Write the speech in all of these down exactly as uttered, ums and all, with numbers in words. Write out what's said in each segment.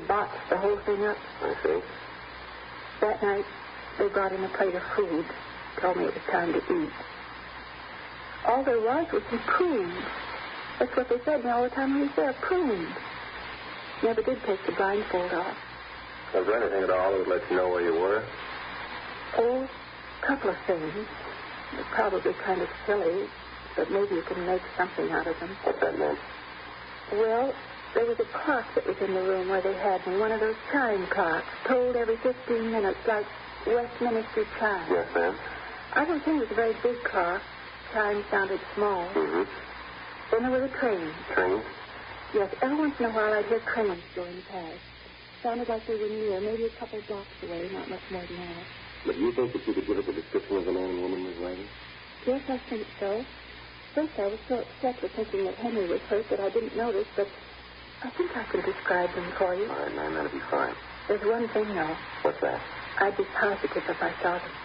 botched the whole thing up. I see. That night, they brought in a plate of food, told me it was time to eat. All there was was some prunes. That's what they said me all the time he was there, prunes. Never did take the blindfold off. Was there anything at all that would let you know where you were? Oh, a couple of things. They're probably kind of silly, but maybe you can make something out of them. What's that mean? Well, there was a clock that was in the room where they had me, one of those chime clocks, tolled every fifteen minutes, like Westminster chimes. Yes, ma'am. I don't think it was a very big clock. Chimes sounded small. Mm-hmm. Then there was a train. Train? Yes, every once in a while I'd hear trains going past. Sounded like they were near, maybe a couple of blocks away, not much more than that. But do you think that you could give us a description of the man and woman, Miss Wagner? Yes, I think so. First, I was so upset with thinking that Henry was hurt that I didn't notice, but I think I can describe them for you. All right, ma'am, that'll be fine. There's one thing, though. What's that? I'd be positive if I saw them.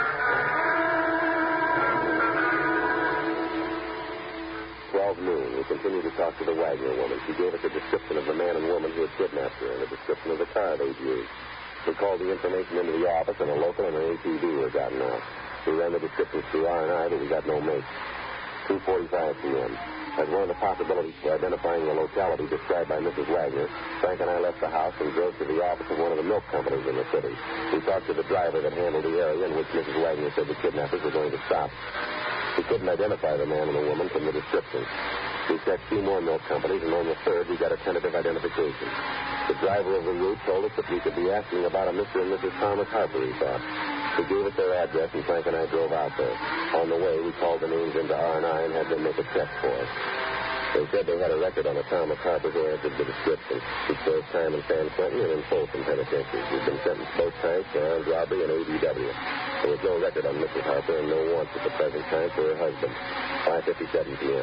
Twelve noon, we continued to talk to the Wagner woman. She gave us a description of the man and woman who had kidnapped her and a description of the car they'd used. We called the information into the office, and a local and an A T V were gotten out. We ran the descriptions through R and I, but we got no mate. two forty-five p.m. As one of the possibilities for identifying the locality described by Missus Wagner, Frank and I left the house and drove to the office of one of the milk companies in the city. We talked to the driver that handled the area in which Missus Wagner said the kidnappers were going to stop. We couldn't identify the man and the woman from the description. We checked two more milk companies, and on the third, we got a tentative identification. The driver of the route told us that we could be asking about a Mister and Missus Thomas Harper, he thought. He gave us their address, and Frank and I drove out there. On the way, we called the names into R and I and had them make a check for us. They said they had a record on a Thomas Harper who answered the description. He served time in San Quentin and in Folsom Penitentiary. He'd been sentenced both times for armed robbery and A D W. There was no record on Missus Harper and no warrants at the present time for her husband. five fifty-seven p.m.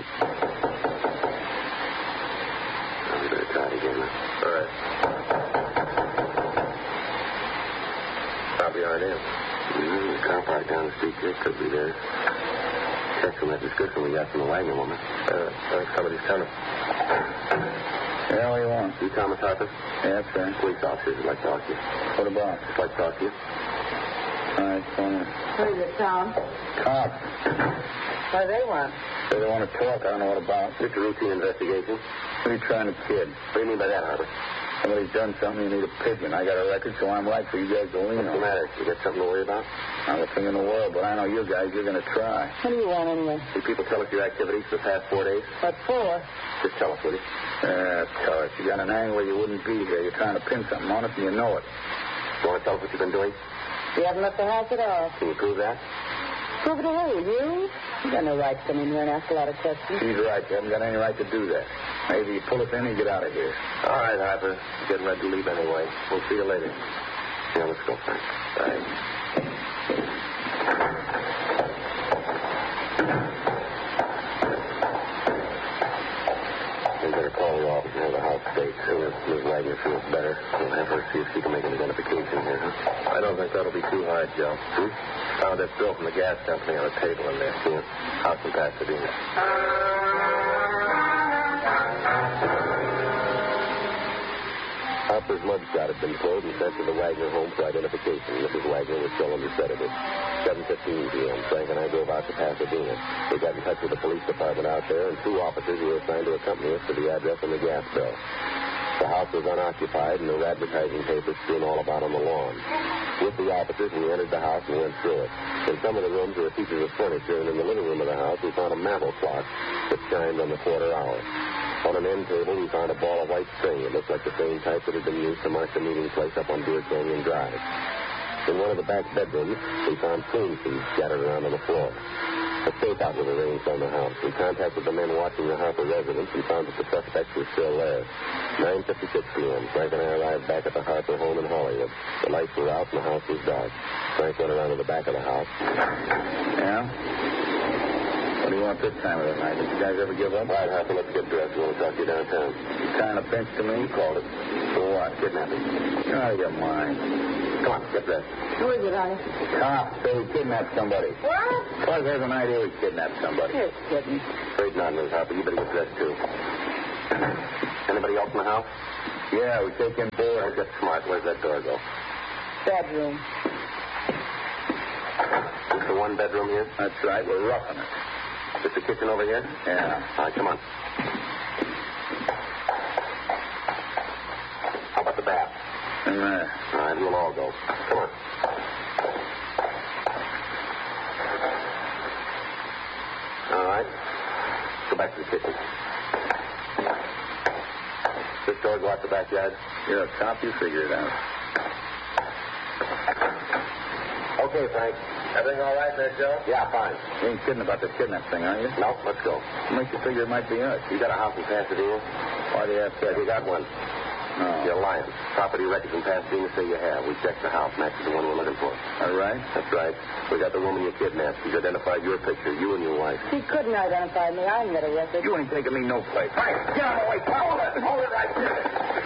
We better try it again, huh? All right. Probably aren't in. Mm-hmm. The car parked down the street here could be there. Check from that description we got from the Wagner woman. Uh, uh, somebody's coming. Yeah, what do you want? You Thomas Harper? Yeah, that's right. Police officers would like to talk to you. What about? Just like to talk to you. All right, go on. What is it, Tom? Cops. What do they want? They don't want to talk. I don't know what about. Just a routine investigation. What are you trying to kid? What do you mean by that, Harper? Somebody's done something, you need a pigeon. I got a record, so I'm right for you guys to lean What's on. the matter? You got something to worry about? Not a thing in the world, but I know you guys, you're going to try. What do you want, anyway? Did people tell us your activities for the past four days? What for? Just tell us, will you? Yeah, tell us. You got an angle where you wouldn't be here. You're trying to pin something on us, and you know it. You want to tell us what you've been doing? You haven't left the house at all. Can you prove that? Prove it away, you? You got no right to come in here and ask a lot of questions. He's right. You haven't got any right to do that. Maybe you pull us in and get out of here. All right, Harper. Getting ready to leave anyway. We'll see you later. Yeah, let's go, Frank. Bye. We better call the office and have the house state. Soon as Miss Wagner feels better, we'll have her see if she can make an identification here, huh? I don't think that'll be too hard, Joe. Hmm? Found that bill from the gas company on a table in there. Yeah. House in Pasadena. Harper's mugshot had been pulled and sent to the Wagner home for identification. Missus Wagner was still under sedative. seven fifteen p.m. Frank and I drove out to Pasadena. We got in touch with the police department out there and two officers who were assigned to accompany us to the address on the gas bill. The house was unoccupied and there were advertising papers strewn all about on the lawn. With the officers, we entered the house and went through it. In some of the rooms there were pieces of furniture, and in the living room of the house we found a mantel clock that chimed on the quarter hour. On an end table, we found a ball of white string. It looked like the same type that had been used to mark the meeting place up on Deerconian Drive. In one of the back bedrooms, we found prune seeds scattered around on the floor. A stakeout was arranged on the house. We contacted the men watching the Harper residence and found that the suspects were still there. nine fifty-six p.m. Frank and I arrived back at the Harper home in Hollywood. The lights were out and the house was dark. Frank went around to the back of the house. Yeah? What do you want this time of the night? Did you guys ever give up? All right, Harper, let's get dressed. We want to talk to you downtown. You kind of pinch to me? You called it. For what? Kidnapping. You're out of your mind. Come on, get dressed. Who is it, honey? Cops say we kidnapped somebody. What? Buzz has an idea we kidnapped somebody. You're kidding. Afraid not, Miss Harper. You better get dressed, too. Anybody else in the house? Yeah, we take in four. Oh, get smart. Where's that door go? Bedroom. Is the one bedroom here? That's right. We're roughing it. Is the kitchen over here? Yeah. All right, come on. How about the bath? In there. All right, we'll all go. Come on. All right. Go back to the kitchen. This door go out the backyard? You're a cop. You figure it out. Okay, Frank. Everything all right there, Joe? Yeah, fine. You ain't kidding about the kidnap thing, are you? No, let's go. What makes you figure it might be us? You got a house in Pasadena? Why do you have Yeah, to? you got one. No. You're lying. Property records in Pasadena say you have. We checked the house. Matches the one we're looking for. All right. That's right. We got the woman you kidnapped. She's identified your picture, you and your wife. He couldn't identify me. I'm not arrested. You ain't taking me no place. Frank, get out of the way. Hold it. Hold it right there.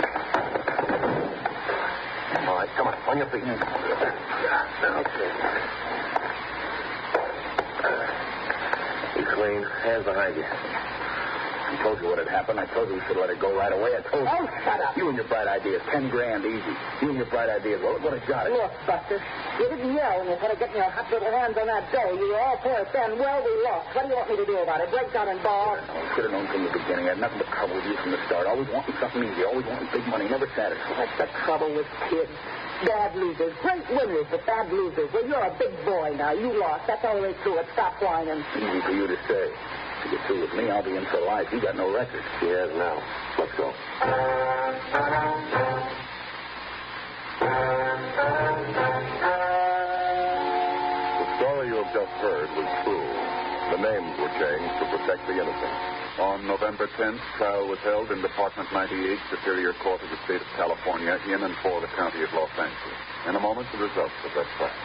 All right, come on. On your feet. Okay. You clean. Hands behind you. I told you what had happened. I told you we should let it go right away. I told you. Oh, shut up. You and your bright ideas. Ten grand easy. You and your bright ideas. Well, look what I got it. Look, Buster, you didn't yell when you started getting your hot little hands on that dough. You were all for it then. Well, we lost. What do you want me to do about it? Break down and bar? I should have known from the beginning. I had nothing but trouble with you from the start. Always wanting something easy. Always wanting big money. Never satisfied. That's the trouble with kids. Bad losers. Great winners, but bad losers. Well, you're a big boy now. You lost. That's all there is to it. Stop whining. Easy for you to say. If you get through with me, I'll be in for life. You got no record. She has now. Let's go. The story you have just heard was true. The names were changed to protect the innocent. On November tenth, trial was held in Department ninety-eight, Superior Court of the State of California, in and for the County of Los Angeles. In a moment, the results of that trial.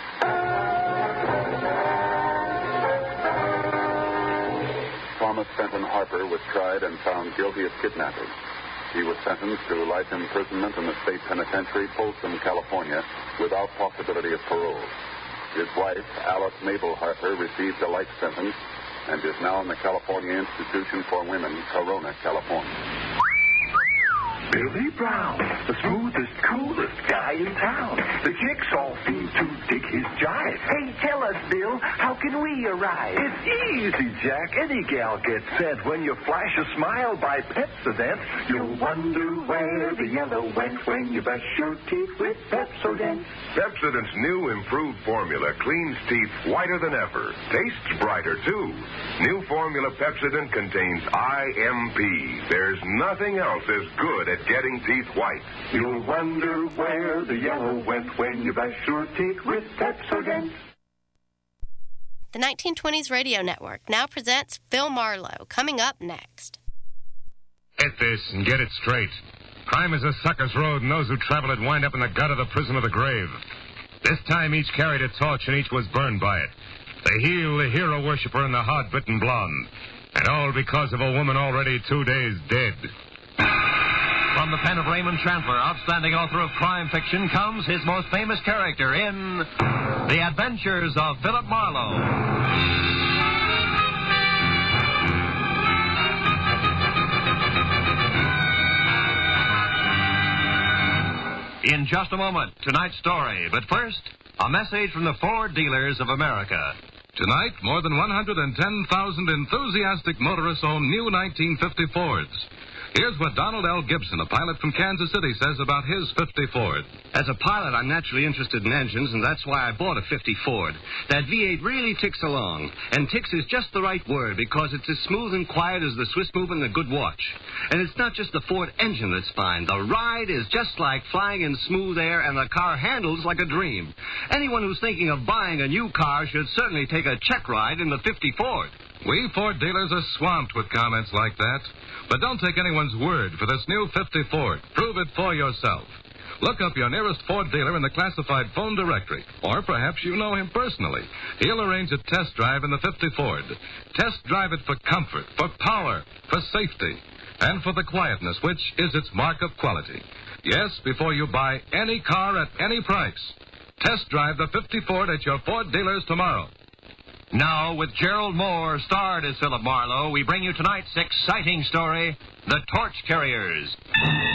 Thomas Fenton Harper was tried and found guilty of kidnapping. He was sentenced to life imprisonment in the state penitentiary, Folsom, California, without possibility of parole. His wife, Alice Mabel Harper, received a life sentence and is now in the California Institution for Women, Corona, California. Billy Brown, the smoothest, coolest guy in town. The chicks all seem to dig his jive. Hey, tell us, Bill, how can we arrive? It's easy, Jack. Any gal gets sent when you flash a smile by Pepsodent. You'll wonder where the yellow went when you brush your teeth with Pepsodent. Pepsodent's new improved formula cleans teeth whiter than ever. Tastes brighter, too. New formula Pepsodent contains I M P. There's nothing else as good at getting teeth white. You'll wonder where the yellow went when you brush your teeth with Pepsodent. The nineteen twenties Radio Network now presents Phil Marlowe, coming up next. Get this and get it straight. Crime is a sucker's road, and those who travel it wind up in the gut of the prison of the grave. This time each carried a torch, and each was burned by it. The heel, the hero worshiper, and the hard-bitten blonde. And all because of a woman already two days dead. From the pen of Raymond Chandler, outstanding author of crime fiction, comes his most famous character in The Adventures of Philip Marlowe. In just a moment, tonight's story. But first, a message from the Ford Dealers of America. Tonight, more than one hundred ten thousand enthusiastic motorists own new nineteen fifty Fords. Here's what Donald L. Gibson, a pilot from Kansas City, says about his fifty Ford. As a pilot, I'm naturally interested in engines, and that's why I bought a fifty Ford. That V eight really ticks along. And ticks is just the right word, because it's as smooth and quiet as the Swiss movement in a good watch. And it's not just the Ford engine that's fine. The ride is just like flying in smooth air, and the car handles like a dream. Anyone who's thinking of buying a new car should certainly take a check ride in the fifty Ford. We Ford dealers are swamped with comments like that. But don't take anyone's word for this new fifty Ford. Prove it for yourself. Look up your nearest Ford dealer in the classified phone directory. Or perhaps you know him personally. He'll arrange a test drive in the fifty Ford. Test drive it for comfort, for power, for safety, and for the quietness, which is its mark of quality. Yes, before you buy any car at any price. Test drive the fifty Ford at your Ford dealers tomorrow. Now, with Gerald Moore, starred as Philip Marlowe, we bring you tonight's exciting story, The Torch Carriers.